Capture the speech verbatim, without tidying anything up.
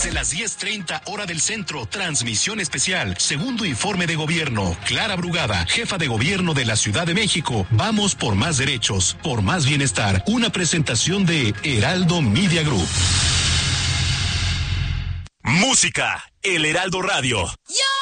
Desde las diez treinta hora del centro, transmisión especial, segundo informe de gobierno. Clara Brugada, jefa de gobierno de la Ciudad de México. Vamos por más derechos, por más bienestar. Una presentación de Heraldo Media Group. Música, El Heraldo Radio. Yo